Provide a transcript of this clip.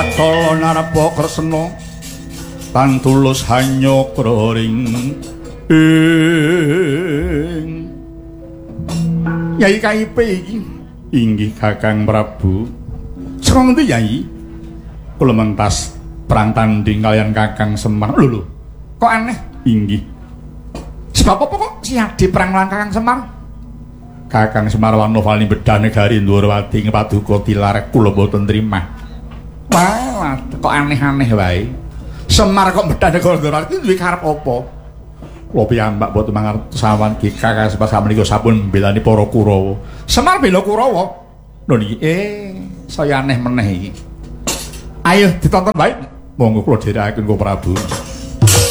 Adala narepa kresna tan tulus hanyokra ring Yai KIP iki inggih Kakang Prabu. Saka ngendi Yai? Kula mentas perang tanding kalian Kakang Semar. Lho, kok aneh? Inggih. Sebab apa kok siade perang lan Kakang Semar? Kakang Semar Wanowali bedah negari Ndwarawati ngepaduka tilar kula boten trimah. Wah, kok aneh-aneh wae. Semar kok bedah negara Ndwarawati duwe karep apa? Kula piyambak boten mangertosawan ki Kakang Semar samenika sampun mbelani para Kurawa. Semar bela Kurawa. Lho niki saya aneh meneh iki. Ayo ditonton baik. Monggo kula dherekaken Ko Prabu.